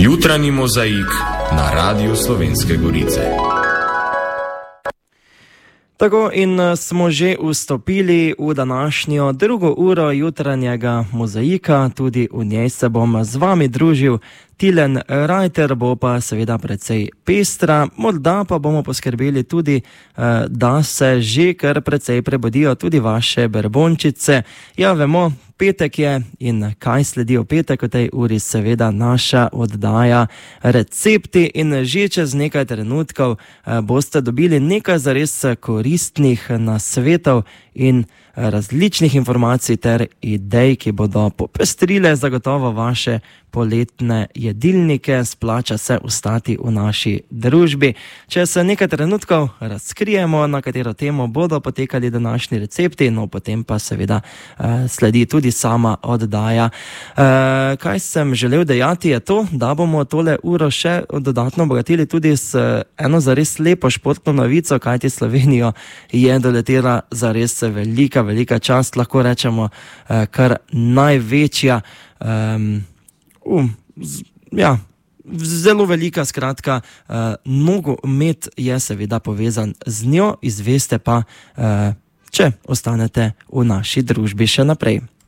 Jutranji mozaik na Radiu Slovenske Gorice. Tako in smo že vstopili v današnjo drugo uro jutranjega mozaika, tudi v njej se bom z vami družil. Tilen Rajter bo pa seveda precej pestra, morda pa bomo poskrbeli tudi, da se že kar precej prebudijo tudi vaše berbončice. Ja, vemo, petek je in kaj sledi v petek v tej uri, seveda naša oddaja Recepti in že čez nekaj trenutkov boste dobili nekaj zares koristnih nasvetov in različnih informacij ter idej, ki bodo popestrile zagotovo vaše poletne jedilnike. Splača se ostati v naši družbi. Če se nekaj trenutkov razkrijemo, na katero temo bodo potekali današnji recepti, no potem pa seveda sledi tudi sama oddaja. Kaj sem želel dejati je to, da bomo tole uro še dodatno obogatili tudi s eno zares lepo športno novico, kajti Slovenijo je doletela zares velika čast, lahko rečemo kar največja, zelo velika, skratka, nogomet je seveda povezan z njo, izveste pa, če ostanete v naši družbi še naprej.